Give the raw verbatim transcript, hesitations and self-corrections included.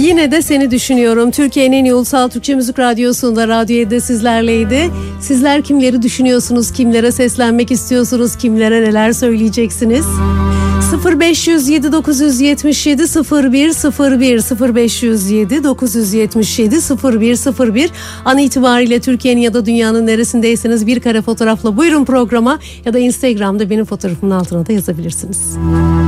Yine de seni düşünüyorum. Türkiye'nin en iyi ulusal Türkçe müzik radyosunda Radyo yedi'de sizlerleydi. Sizler kimleri düşünüyorsunuz? Kimlere seslenmek istiyorsunuz? Kimlere neler söyleyeceksiniz? sıfır beş yüz yedi dokuz yüz yetmiş yedi sıfır bir sıfır bir sıfır beş yüz yedi dokuz yüz yetmiş yedi sıfır bir sıfır bir an itibariyle Türkiye'nin ya da dünyanın neresindeyseniz bir kare fotoğrafla buyurun programa ya da Instagram'da benim fotoğrafımın altına da yazabilirsiniz.